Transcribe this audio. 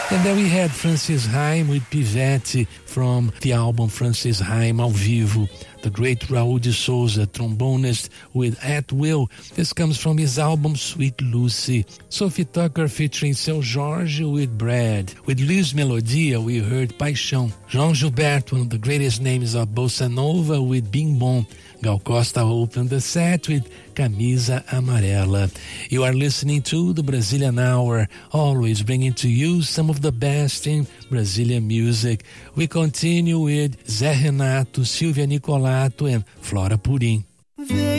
And then we had Francis Haim with Pivete from the album Francis Haim ao Vivo. The great Raul de Souza, trombonist with At Will. This comes from his album Sweet Lucy. Sophie Tucker featuring Seu Jorge with Brad. With Luiz Melodia, we heard Paixão. João Gilberto, one of the greatest names of Bossa Nova, with Bim Bom. Gal Costa opened the set with Camisa Amarela. You are listening to the Brazilian Hour, always bringing to you some of the best in Brazilian music. We continue with Zé Renato, Silvia Nicolato, and Flora Purim.